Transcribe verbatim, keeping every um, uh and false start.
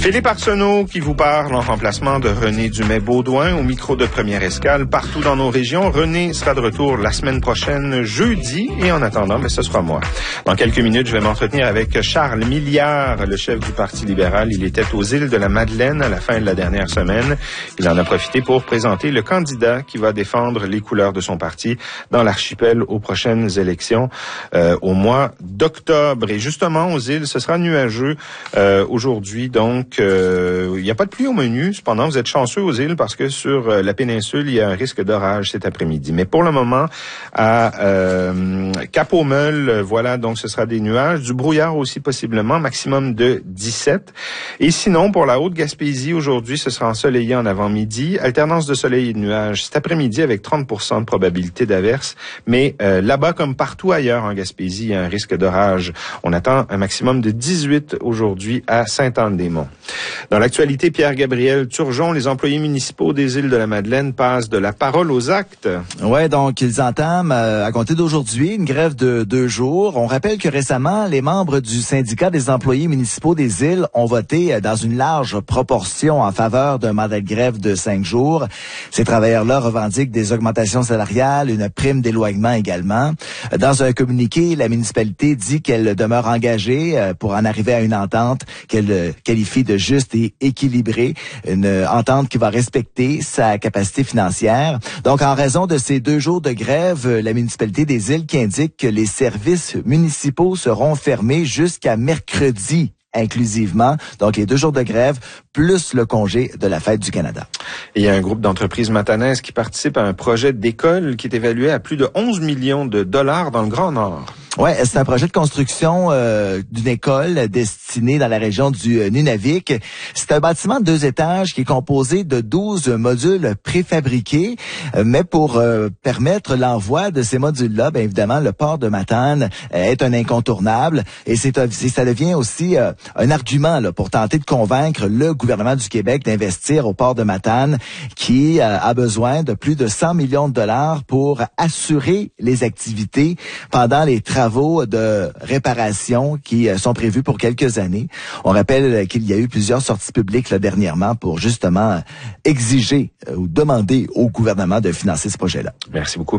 Philippe Arsenault qui vous parle en remplacement de René Dumais-Baudouin au micro de Première Escale partout dans nos régions. René sera de retour la semaine prochaine, jeudi, et en attendant, ben, ce sera moi. Dans quelques minutes, je vais m'entretenir avec Charles Milliard, le chef du Parti libéral. Il était aux îles de la Madeleine à la fin de la dernière semaine. Il en a profité pour présenter le candidat qui va défendre les couleurs de son parti dans l'archipel aux prochaines élections euh, au mois d'octobre. Et justement, aux îles, ce sera nuageux euh, aujourd'hui, donc il euh, n'y a pas de pluie au menu. Cependant, vous êtes chanceux aux îles parce que sur euh, la péninsule, il y a un risque d'orage cet après-midi. Mais pour le moment, à euh, Cap-aux-Meules, voilà, donc ce sera des nuages, du brouillard aussi possiblement, maximum de dix-sept. Et sinon, pour la Haute-Gaspésie, aujourd'hui, ce sera ensoleillé en avant-midi, alternance de soleil et de nuages cet après-midi avec trente pour cent de probabilité d'averse. Mais euh, là-bas, comme partout ailleurs en Gaspésie, il y a un risque d'orage. On attend un maximum de dix-huit aujourd'hui à Sainte-Anne-des-Monts. Dans l'actualité, Pierre-Gabriel Turgeon, les employés municipaux des îles de la Madeleine passent de la parole aux actes. Ouais, donc ils entament euh, à compter d'aujourd'hui une grève de deux jours. On rappelle que récemment, les membres du syndicat des employés municipaux des îles ont voté euh, dans une large proportion en faveur d'un mandat de grève de cinq jours. Ces travailleurs-là revendiquent des augmentations salariales, une prime d'éloignement également. Dans un communiqué, la municipalité dit qu'elle demeure engagée euh, pour en arriver à une entente qu'elle euh, qualifie de juste et équilibrée, une entente qui va respecter sa capacité financière. Donc, en raison de ces deux jours de grève, la municipalité des îles qui indique que les services municipaux seront fermés jusqu'à mercredi inclusivement. Donc, les deux jours de grève, plus le congé de la Fête du Canada. Et il y a un groupe d'entreprises matanaises qui participe à un projet d'école qui est évalué à plus de onze millions de dollars dans le Grand Nord. Ouais, c'est un projet de construction euh, d'une école destinée dans la région du euh, Nunavik. C'est un bâtiment de deux étages qui est composé de douze modules préfabriqués, euh, mais pour euh, permettre l'envoi de ces modules-là, bien évidemment, le port de Matane euh, est un incontournable et c'est, ça devient aussi euh, un argument là, pour tenter de convaincre le gouvernement du Québec d'investir au port de Matane qui euh, a besoin de plus de cent millions de dollars pour assurer les activités pendant les travaux de réparation qui sont prévus pour quelques années. On rappelle qu'il y a eu plusieurs sorties publiques là, dernièrement pour justement exiger ou demander au gouvernement de financer ce projet-là. Merci beaucoup.